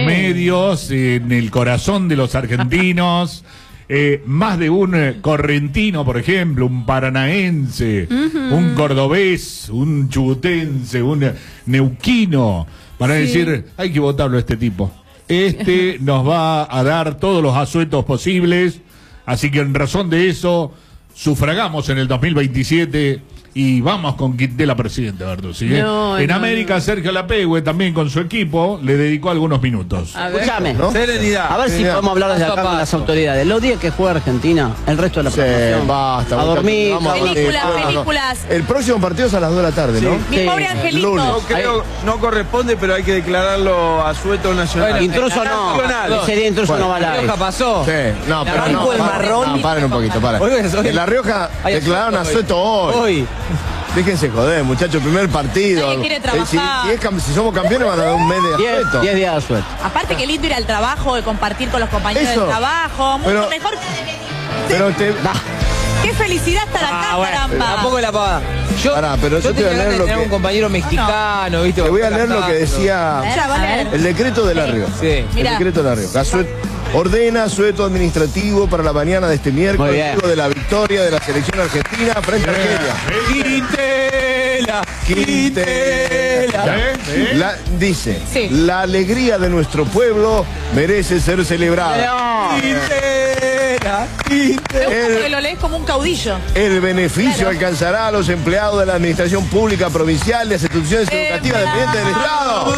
medios, en el corazón de los argentinos. Más de un correntino, por ejemplo, un paranaense, un cordobés, un chubutense, un neuquino, van a decir, hay que votarlo a este tipo. Este nos va a dar todos los asuetos posibles, así que en razón de eso, sufragamos en el 2027 y vamos con Quintela presidente, Bertuzzi. En América, Sergio Lapegüe, también con su equipo, le dedicó algunos minutos. Escúchame, ¿no? Serenidad. A ver si podemos hablar desde acá con las autoridades. Los días que juega Argentina, el resto de la programación. Basta. A dormir. Películas. El próximo partido es a las 2 de la tarde, ¿no? Mi pobre angelito. No creo, no corresponde, pero hay que declararlo asueto nacional. Bueno, intruso no. Sería intruso no va al aire. pasó. Sí, no, pero no. Marrón. Paren un poquito, paren. En La Rioja declararon asueto hoy. Déjense joder, muchachos, primer partido. Nadie quiere trabajar. Si somos campeones van a dar un mes de asueto. 10 días de asueto. Aparte que lindo ir al trabajo, de compartir con los compañeros Eso. del trabajo. Mucho mejor. Pero Qué felicidad estar acá, caramba. Tampoco la pagada. pero yo te voy a leer lo que... un compañero mexicano, ¿viste? Te voy a leer lo que decía el decreto de La Rioja. Sí. El decreto de La Rioja. Ordena asueto administrativo para la mañana de este miércoles, luego de la victoria de la selección argentina frente a Argelia. Quintela. Dice, la alegría de nuestro pueblo merece ser celebrada. Que lo lees como un caudillo. El beneficio alcanzará a los empleados de la administración pública provincial y las instituciones educativas dependientes del Estado.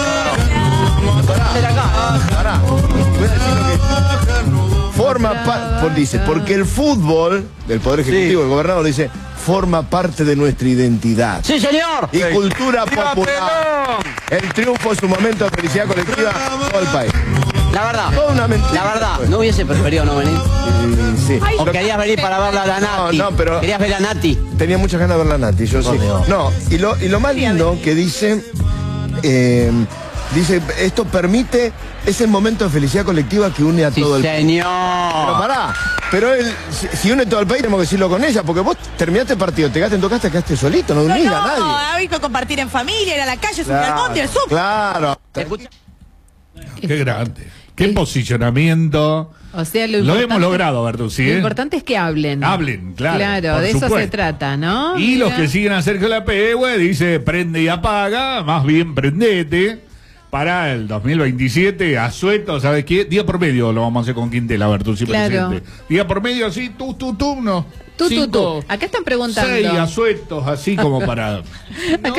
Pará. Voy a decir lo que forma parte, dice, porque el fútbol del Poder Ejecutivo, el gobernador dice, forma parte de nuestra identidad. ¡Sí, señor! Y cultura popular. El triunfo es un momento de felicidad colectiva en todo el país. La verdad, Toda una mentira. la verdad, ¿no hubiese preferido no venir? Sí. ¿O querías venir para verla a la Nati? No, pero... ¿Querías ver a Nati? Tenía muchas ganas de ver la Nati, yo sí. No, y lo más lindo que dice... dice, esto permite, es el momento de felicidad colectiva que une a todo el país. Señor. Pero pará, pero él, si une todo el país tenemos que decirlo con ella, porque vos terminaste el partido, te quedaste en tu casa, te quedaste solito, no unís a nadie. No, hay que compartir en familia, ir a la calle, subir al monte, al sur. Claro. Qué grande. Qué posicionamiento. O sea, lo hemos logrado, Bertuzzi. Lo importante es que hablen. Hablen, claro. Claro, de eso se trata, ¿no? Y los que siguen a Sergio Lapegüe dice prende y apaga, más bien prendete. Para el 2027, asueto, ¿sabes qué? Día por medio lo vamos a hacer con Quintela, Bertuzzi, presidente. Día por medio, así, tú, no. Tú. Acá están preguntando. 6 asuetos, así como para... ¿no?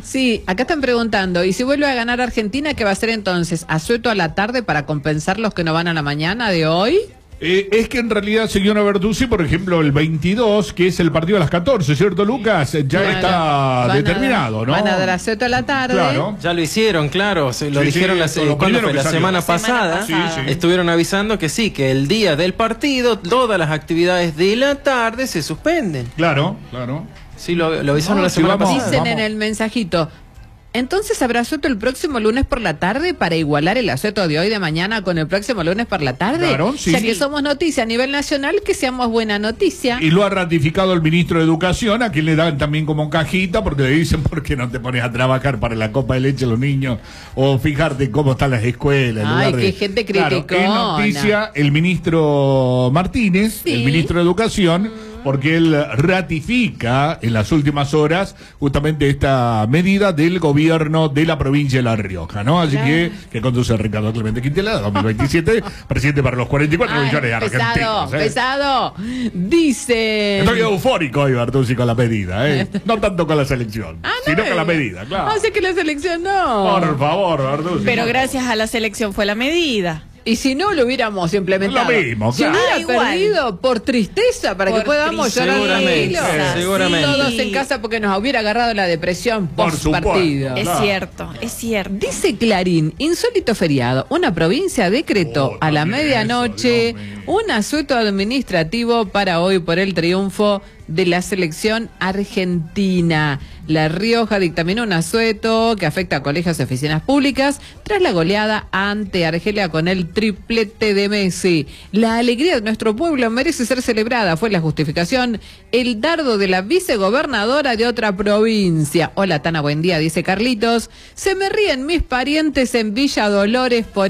Acá están preguntando, ¿y si vuelve a ganar Argentina, qué va a hacer entonces? ¿Asueto a la tarde para compensar los que no van a la mañana de hoy? Es que en realidad, señora Bertuzzi, por ejemplo, el 22, que es el partido a las 14, ¿cierto, Lucas? Ya está determinado, ¿no? Van a dar asueto a la tarde. Claro. Ya lo hicieron, claro. Lo dijeron la semana pasada. Estuvieron avisando que sí, que el día del partido, todas las actividades de la tarde se suspenden. Claro. Sí, lo avisaron la semana pasada. Dicen en el mensajito, entonces habrá asueto el próximo lunes por la tarde para igualar el asueto de hoy de mañana con el próximo lunes por la tarde. Claro, sí. Ya que somos noticia a nivel nacional, que seamos buena noticia. Y lo ha ratificado el ministro de Educación, a quien le dan también como cajita, porque le dicen, ¿por qué no te pones a trabajar para la copa de leche a los niños? O fijarte cómo están las escuelas. Ay, qué gente criticona. Claro, es noticia el ministro Martínez, el ministro de Educación, porque él ratifica en las últimas horas justamente esta medida del gobierno de la provincia de La Rioja, ¿no? Así que conduce Ricardo Clemente Quintela, 2027, presidente para los 44 millones de argentinos. Pesado. Dice... Estoy eufórico hoy, Bertuzzi, con la medida, No tanto con la selección, sino con la medida, claro. O sea que la selección no. Por favor, Bertuzzi. Pero gracias a la selección fue la medida. Y si no lo hubiéramos implementado, lo mismo, si claro. hubiera perdido por tristeza para que podamos llorar tranquilos. Seguramente. Todos en casa porque nos hubiera agarrado la depresión post partido. Es cierto. Dice Clarín, insólito feriado, una provincia decretó a la medianoche un asueto administrativo para hoy por el triunfo de la selección argentina. La Rioja dictaminó un asueto que afecta a colegios y oficinas públicas tras la goleada ante Argelia con el triplete de Messi. La alegría de nuestro pueblo merece ser celebrada, fue la justificación. El dardo de la vicegobernadora de otra provincia. Hola, Tana, buen día, dice Carlitos. Se me ríen mis parientes en Villa Dolores por